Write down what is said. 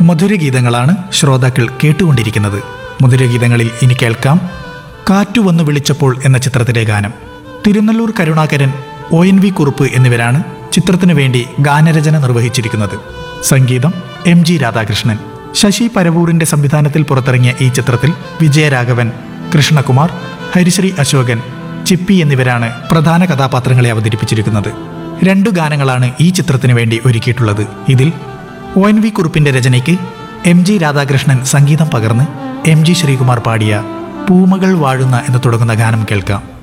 മധുരഗീതങ്ങളാണ് ശ്രോതാക്കൾ കേട്ടുകൊണ്ടിരിക്കുന്നത്. മധുരഗീതങ്ങളിൽ ഇനി കേൾക്കാം കാറ്റു വന്നു വിളിച്ചപ്പോൾ എന്ന ചിത്രത്തിലെ ഗാനം. തിരുനെല്ലൂർ കരുണാകരൻ, ONV കുറുപ്പ് എന്നിവരാണ് ചിത്രത്തിനു വേണ്ടി ഗാനരചന നിർവഹിച്ചിരിക്കുന്നത്. സംഗീതം MG രാധാകൃഷ്ണൻ. ശശി പരവൂറിന്റെ സംവിധാനത്തിൽ പുറത്തിറങ്ങിയ ഈ ചിത്രത്തിൽ വിജയരാഘവൻ, കൃഷ്ണകുമാർ, ഹരിശ്രീ അശോകൻ, ചിപ്പി എന്നിവരാണ് പ്രധാന കഥാപാത്രങ്ങളെ അവതരിപ്പിച്ചിരിക്കുന്നത്. 2 ഗാനങ്ങളാണ് ഈ ചിത്രത്തിനു വേണ്ടി ഒരുക്കിയിട്ടുള്ളത്. ഇതിൽ ONV കുറുപ്പിന്റെ രചനയ്ക്ക് MG രാധാകൃഷ്ണൻ സംഗീതം പകർന്ന് MG ശ്രീകുമാർ പാടിയ പൂമകൾ വാഴുന്ന എന്ന് തുടങ്ങുന്ന ഗാനം കേൾക്കാം.